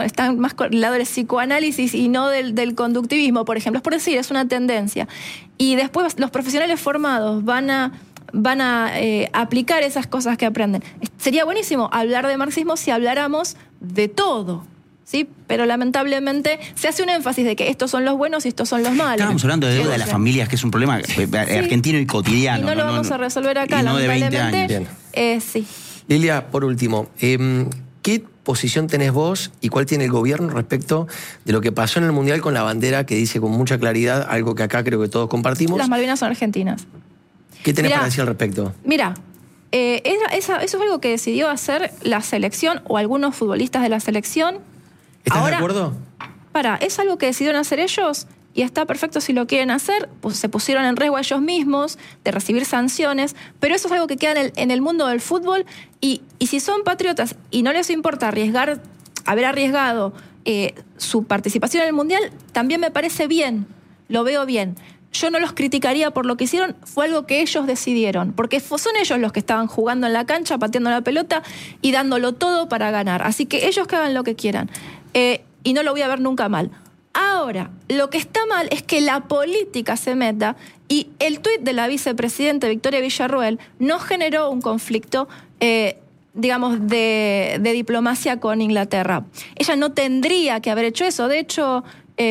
están más con el lado del psicoanálisis y no del conductivismo, por ejemplo. Es por decir, es una tendencia. Y después los profesionales formados van a aplicar esas cosas que aprenden. Sería buenísimo hablar de marxismo si habláramos de todo, ¿sí? Pero lamentablemente se hace un énfasis de que estos son los buenos y estos son los malos. Estábamos hablando de deuda de las familias, que es un problema argentino y cotidiano. Y no lo vamos a resolver acá, no lamentablemente. De 20 años. Sí. Lilia, por último, ¿qué posición tenés vos y cuál tiene el gobierno respecto de lo que pasó en el Mundial con la bandera que dice con mucha claridad algo que acá creo que todos compartimos? Las Malvinas son argentinas. ¿Qué tenés para decir al respecto? Mira, eso es algo que decidió hacer la selección o algunos futbolistas de la selección. ¿Estás de acuerdo? Es algo que decidieron hacer ellos y está perfecto si lo quieren hacer. Pues se pusieron en riesgo a ellos mismos de recibir sanciones, pero eso es algo que queda en el mundo del fútbol y si son patriotas y no les importa haber arriesgado su participación en el Mundial, también me parece bien, lo veo bien. Yo no los criticaría por lo que hicieron, fue algo que ellos decidieron, porque son ellos los que estaban jugando en la cancha, pateando la pelota y dándolo todo para ganar. Así que ellos que hagan lo que quieran. Y no lo voy a ver nunca mal. Ahora, lo que está mal es que la política se meta y el tuit de la vicepresidenta Victoria Villarroel no generó un conflicto, digamos, de diplomacia con Inglaterra. Ella no tendría que haber hecho eso. De hecho,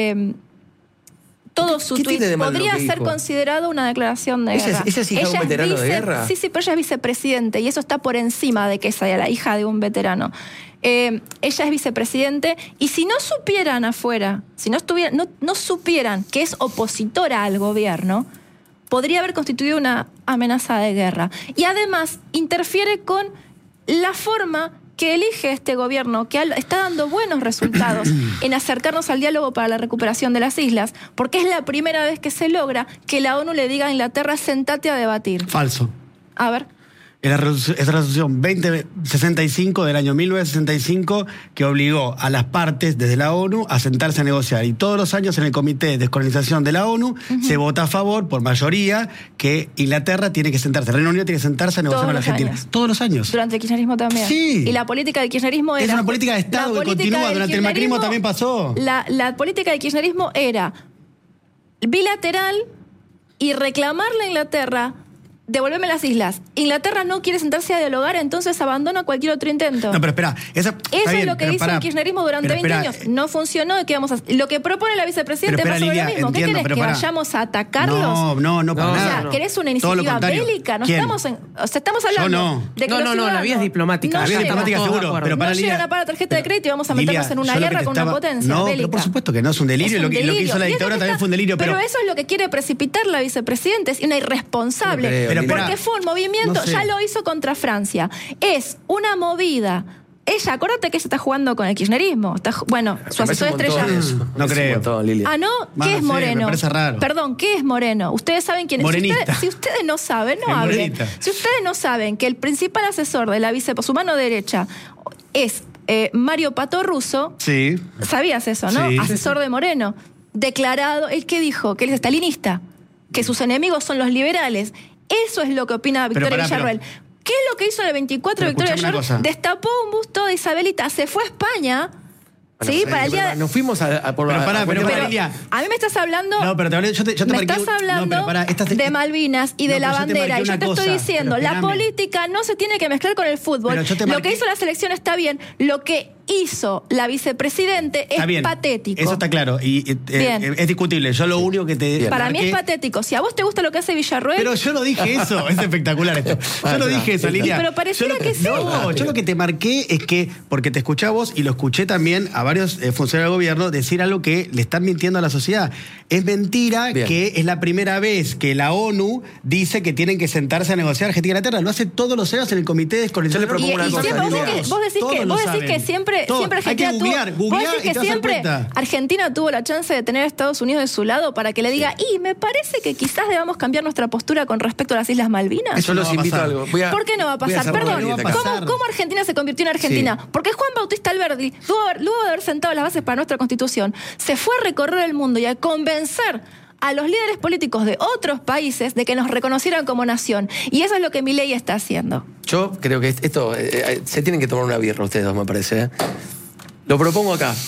todo su tuit podría ser considerado una declaración de guerra. ¿Ella es hija de un veterano de guerra? Sí, pero ella es vicepresidente y eso está por encima de que sea la hija de un veterano. Ella es vicepresidente y si no supieran afuera, si no supieran que es opositora al gobierno, podría haber constituido una amenaza de guerra. Y además interfiere con la forma que elige este gobierno, que está dando buenos resultados en acercarnos al diálogo para la recuperación de las islas, porque es la primera vez que se logra que la ONU le diga a Inglaterra, sentate a debatir. Falso. A ver. Es la resolución 2065 del año 1965 que obligó a las partes desde la ONU a sentarse a negociar. Y todos los años en el Comité de Descolonización de la ONU se vota a favor, por mayoría, que Inglaterra tiene que sentarse, Reino Unido tiene que sentarse a negociar con la Argentina. Todos los años. Durante el kirchnerismo también. Sí. Y la política del kirchnerismo era... Es una política de Estado que continúa, durante el macrismo también pasó. La política del kirchnerismo era bilateral y reclamarle a Inglaterra... devolverme las islas. Inglaterra no quiere sentarse a dialogar, entonces abandona cualquier otro intento. No, pero espera. Eso es lo que hizo el kirchnerismo durante 20 años. No funcionó. ¿Qué vamos a hacer? Lo que propone la vicepresidenta es más sobre lo mismo. ¿Qué querés? ¿Que vayamos a atacarlos? No, para nada. O sea, ¿querés una iniciativa bélica? No estamos hablando de que la vía es diplomática. La vía diplomática seguro. Pero no llegan a pagar la tarjeta de crédito y vamos a meternos en una guerra con una potencia bélica. No, por supuesto que no es un delirio. Lo que hizo la dictadura también fue un delirio. Pero eso es lo que quiere precipitar la vicepresidenta. Es una irresponsable. Porque fue un movimiento, ya lo hizo contra Francia. Es una movida. Ella, acuérdate que ella está jugando con el kirchnerismo. Su asesor estrella. No creo. ¿No? ¿Qué es Moreno? Me parece raro. Perdón, ¿qué es Moreno? Ustedes saben quién es. Si ustedes no saben, no hablen. Si ustedes no saben que el principal asesor de la su mano derecha es Mario Pato Russo. Sí. ¿Sabías eso, no? Sí. Asesor de Moreno. Declarado, ¿el que dijo? Que él es estalinista. Que sus enemigos son los liberales. Eso es lo que opina Victoria Villarroel. ¿Qué es lo que hizo en el 24 Victoria Villarroel? Destapó un busto de Isabelita, se fue a España. Bueno, sí, para el día. Nos fuimos a por pero la. Pero a mí me estás hablando. No, pero yo te me estás hablando de Malvinas y de la bandera. Y yo te estoy diciendo, la política no se tiene que mezclar con el fútbol. Lo que hizo la selección está bien. Lo que hizo la vicepresidente es patético. Eso está claro. Y es discutible. Yo lo único que te. Para mí es patético. Si a vos te gusta lo que hace Villarroel. Pero yo no dije eso. Es espectacular esto. Yo no dije eso, Lilia. Pero pareciera que sí. No, yo lo que te marqué es que, porque te escuché a vos y lo escuché también a varios funcionarios del gobierno decir algo que le están mintiendo a la sociedad. Es mentira que es la primera vez que la ONU dice que tienen que sentarse a negociar Argentina y Inglaterra. Lo hace todos los años en el Comité de Descolonización. Yo le propongo una cosa. Vos decís que siempre Argentina Argentina tuvo la chance de tener a Estados Unidos de su lado para que le diga, me parece que quizás debamos cambiar nuestra postura con respecto a las Islas Malvinas. Yo los invito a algo. ¿Por qué no va a pasar? Perdón, ¿cómo Argentina se convirtió en Argentina? Porque Juan Bautista Alberdi, luego de haber sentado las bases para nuestra Constitución, se fue a recorrer el mundo y a convencer a los líderes políticos de otros países de que nos reconocieran como nación. Y eso es lo que Milei está haciendo. Yo creo que esto se tienen que tomar una birra ustedes dos, me parece. Lo propongo acá.